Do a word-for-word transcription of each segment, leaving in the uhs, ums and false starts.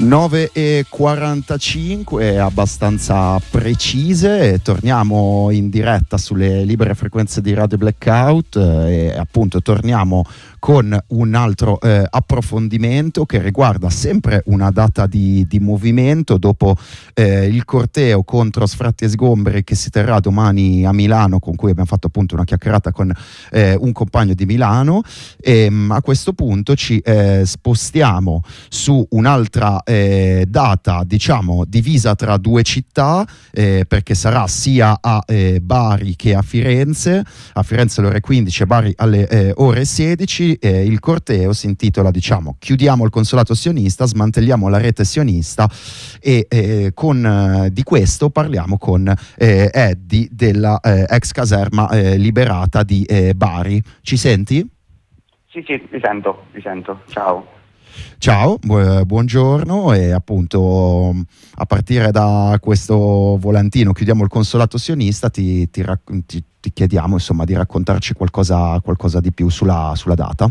nove e quarantacinque, abbastanza precise. Torniamo in diretta sulle libere frequenze di Radio Blackout e appunto torniamo con un altro eh, approfondimento che riguarda sempre una data di, di movimento dopo eh, il corteo contro sfratti e sgomberi che si terrà domani a Milano, con cui abbiamo fatto appunto una chiacchierata con eh, un compagno di Milano. E mh, a questo punto ci eh, spostiamo su un'altra eh, data, diciamo divisa tra due città, eh, perché sarà sia a eh, Bari che a Firenze. A Firenze alle ore quindici, a Bari alle eh, ore sedici. Eh, il corteo si intitola, diciamo, chiudiamo il consolato sionista, smantelliamo la rete sionista, e eh, con eh, di questo parliamo con eh, Eddie della eh, ex caserma eh, liberata di eh, Bari. Ci senti? Sì, sì, vi sento, vi sento. Ciao. Ciao, bu- buongiorno. E appunto a partire da questo volantino chiudiamo il consolato sionista, ti, ti, rac- ti, ti chiediamo insomma di raccontarci qualcosa, qualcosa di più sulla, sulla data.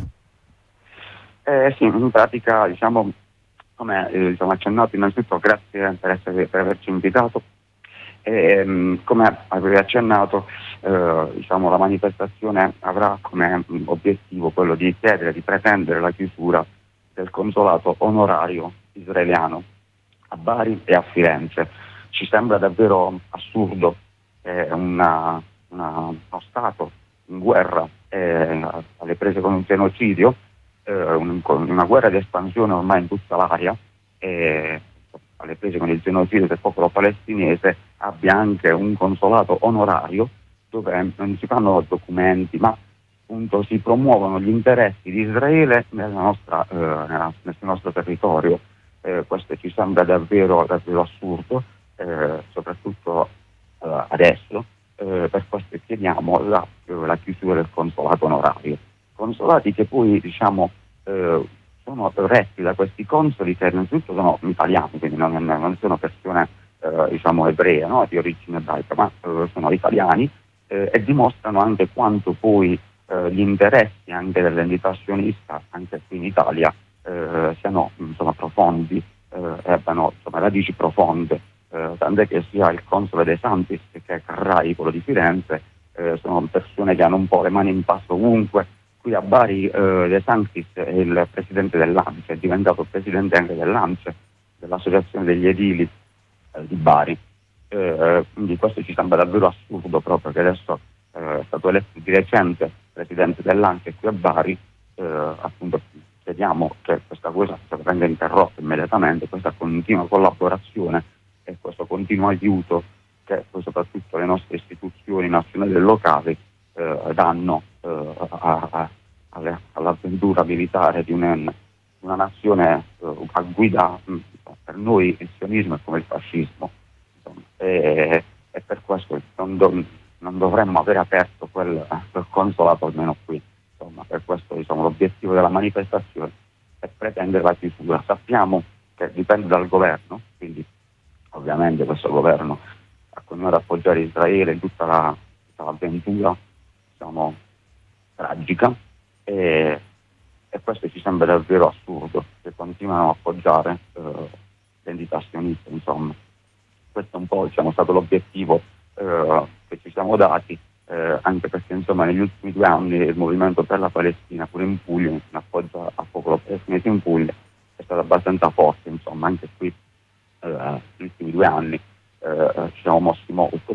Eh, sì, in pratica, diciamo, come eh, diciamo, accennato, innanzitutto grazie per, essere, per averci invitato. E, mh, come avevi accennato, eh, diciamo, la manifestazione avrà come mh, obiettivo quello di chiedere, di pretendere la chiusura del consolato onorario israeliano a Bari e a Firenze. Ci sembra davvero assurdo che una, una, uno Stato in guerra, eh, alle prese con un genocidio, eh, un, con una guerra di espansione ormai in tutta l'area, eh, alle prese con il genocidio del popolo palestinese, abbia anche un consolato onorario dove non si fanno documenti, ma appunto si promuovono gli interessi di Israele nella nostra, eh, nella, nel nostro territorio. Eh, questo ci sembra davvero, davvero assurdo, eh, soprattutto eh, adesso. Eh, per questo chiediamo la, la chiusura del consolato onorario. Consolati che poi, diciamo, eh, sono retti da questi consoli che innanzitutto sono italiani, quindi non, non sono persone eh, diciamo ebree, no? Di origine ebraica, ma eh, sono italiani, eh, e dimostrano anche quanto poi eh, gli interessi anche dell'entità sionista, anche qui in Italia, eh, siano insomma profondi, eh, e abbiano insomma radici profonde, eh, tant'è che sia il console De Santis che Carrai, quello di Firenze, eh, sono persone che hanno un po' le mani in passo ovunque. Qui a Bari eh, De Sanctis è il presidente dell'ANCE, è diventato presidente anche dell'ANCE, dell'Associazione degli Edili eh, di Bari. Eh, quindi questo ci sembra davvero assurdo, proprio che adesso eh, è stato eletto di recente presidente dell'ANCE qui a Bari. Eh, appunto chiediamo che questa cosa venga interrotta immediatamente, questa continua collaborazione e questo continuo aiuto che poi soprattutto le nostre istituzioni nazionali e locali eh, danno eh, a, a, alle, all'avventura militare di una, una nazione eh, a guida, mh, per noi il sionismo è come il fascismo, insomma, e, e per questo non, do, non dovremmo aver aperto quel, quel consolato almeno qui. Insomma, per questo diciamo, l'obiettivo della manifestazione è pretendere la chiusura. Sappiamo che dipende dal governo, quindi ovviamente questo governo ha continuato ad appoggiare Israele in tutta, la, tutta l'avventura, diciamo, tragica, e, e questo ci sembra davvero assurdo, che continuano a appoggiare eh, l'entità sionista. Insomma, questo è un po' diciamo, stato l'obiettivo eh, che ci siamo dati. Eh, anche perché insomma negli ultimi due anni il movimento per la Palestina pure in Puglia, in appoggio al popolo palestinese in Puglia, è stato abbastanza forte, insomma anche qui eh, negli ultimi due anni eh, ci siamo mossi molto,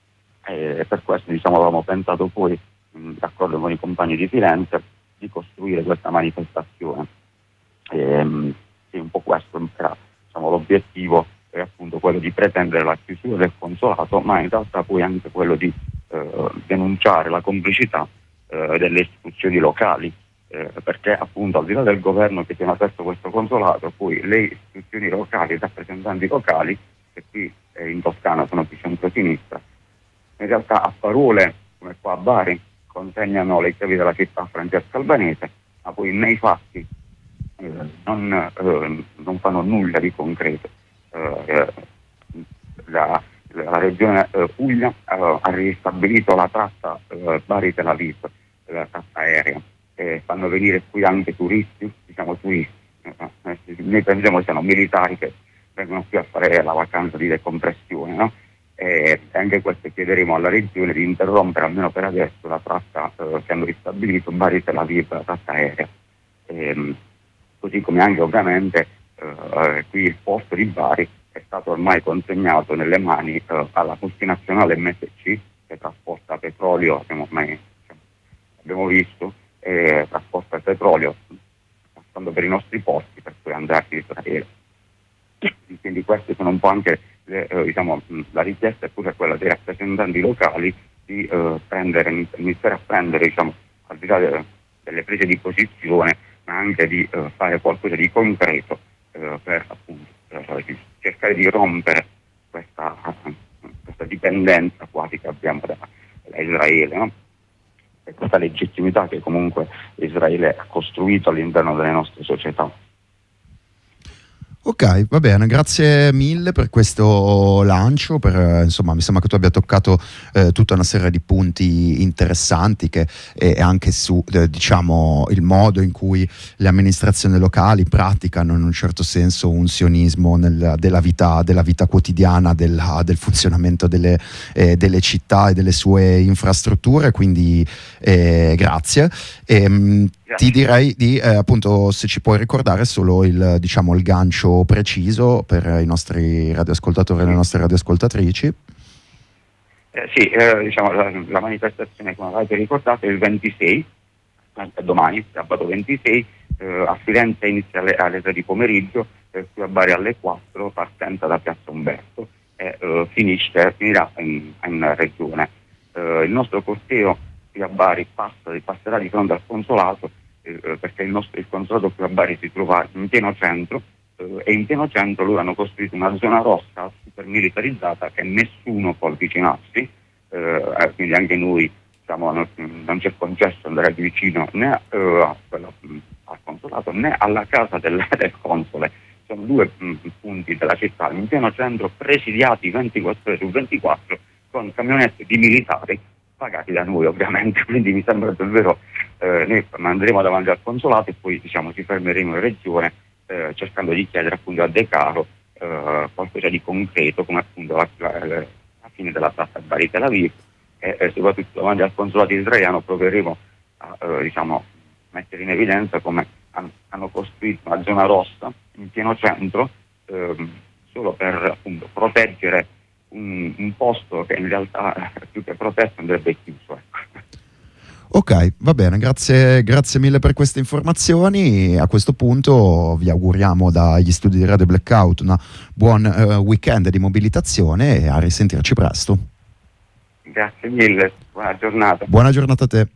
e per questo diciamo avevamo pensato poi, mh, d'accordo con i compagni di Firenze, di costruire questa manifestazione. E, mh, sì, un po' questo era diciamo, l'obiettivo, è appunto quello di pretendere la chiusura del consolato, ma in realtà poi anche quello di eh, denunciare la complicità eh, delle istituzioni locali, eh, perché appunto al di là del governo che tiene aperto questo consolato, poi le istituzioni locali, i rappresentanti locali, che qui eh, in Toscana sono di centro-sinistra, in realtà a parole, come qua a Bari, consegnano le chiavi della città a Francesco Albanese, ma poi nei fatti eh, non, eh, non fanno nulla di concreto. Eh, la, la regione eh, Puglia eh, ha ristabilito la tratta eh, Bari-Tel Aviv, la tratta aerea, e fanno venire qui anche turisti, diciamo turisti, eh, noi pensiamo siano militari che vengono qui a fare la vacanza di decompressione, no? E anche questo chiederemo alla regione di interrompere almeno per adesso la tratta eh, che hanno ristabilito Bari-Tel Aviv, la tratta aerea. E, così come anche ovviamente eh, qui il porto di Bari è stato ormai consegnato nelle mani eh, alla multinazionale M S C che trasporta petrolio, abbiamo, ormai, abbiamo visto, e trasporta il petrolio passando per i nostri porti per poi andare in Israele. Quindi queste sono un po' anche le, eh, diciamo, la richiesta è pure quella dei rappresentanti locali di eh, prendere, iniziare a prendere, diciamo, al di là de, delle prese di posizione, ma anche di eh, fare qualcosa di concreto eh, per appunto eh, cercare di rompere questa, questa dipendenza quasi che abbiamo da, da Israele, no? E questa legittimità che comunque Israele ha costruito all'interno delle nostre società. Ok, va bene, grazie mille per questo lancio, per, insomma mi sembra che tu abbia toccato eh, tutta una serie di punti interessanti che eh, anche su eh, diciamo il modo in cui le amministrazioni locali praticano in un certo senso un sionismo nel, della, vita, della vita quotidiana, della, del funzionamento delle, eh, delle città e delle sue infrastrutture, quindi eh, grazie. E, mh, ti direi di eh, appunto se ci puoi ricordare solo il, diciamo, il gancio preciso per i nostri radioascoltatori e le nostre radioascoltatrici. Eh, sì, eh, diciamo la, la manifestazione, come avete ricordato, è il ventisei, eh, domani, sabato ventisei, eh, a Firenze inizia alle, alle tre di pomeriggio, eh, qui a Bari alle quattro, partenza da Piazza Umberto e eh, finisce, finirà in, in regione. Eh, il nostro corteo qui a Bari passa, passerà di fronte al consolato eh, perché il nostro il consolato qui a Bari si trova in pieno centro eh, e in pieno centro loro hanno costruito una zona rossa super militarizzata che nessuno può avvicinarsi, eh, quindi anche noi diciamo, non, non ci è concesso andare vicino né eh, a quello, al consolato né alla casa del, del console. Sono due mh, punti della città in pieno centro presidiati ventiquattro ore su ventiquattro con camionette di militari pagati da noi ovviamente, quindi mi sembra davvero eh, noi andremo davanti al consolato e poi diciamo ci fermeremo in regione eh, cercando di chiedere appunto a De Caro eh, qualcosa di concreto come appunto la, la, la fine della tratta Bari-Tel Aviv e eh, soprattutto davanti al consolato israeliano proveremo a eh, diciamo mettere in evidenza come han, hanno costruito una zona rossa in pieno centro eh, solo per appunto proteggere Un, un posto che in realtà più che protetto andrebbe chiuso. Ecco. Ok, va bene, grazie, grazie mille per queste informazioni. A questo punto vi auguriamo dagli studi di Radio Blackout una buon uh, weekend di mobilitazione e a risentirci presto. Grazie mille, buona giornata. Buona giornata a te.